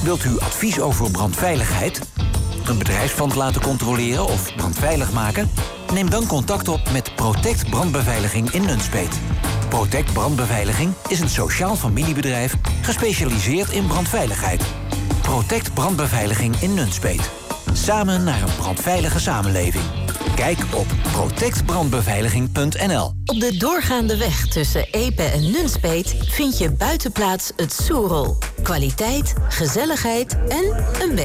Wilt u advies over brandveiligheid? Een bedrijfspand laten controleren of brandveilig maken? Neem dan contact op met Protect Brandbeveiliging in Nunspeet. Protect Brandbeveiliging is een sociaal familiebedrijf gespecialiseerd in brandveiligheid. Protect Brandbeveiliging in Nunspeet. Samen naar een brandveilige samenleving. Kijk op protectbrandbeveiliging.nl. Op de doorgaande weg tussen Epe en Nunspeet vind je buitenplaats Het Soerel. Kwaliteit, gezelligheid en een beetje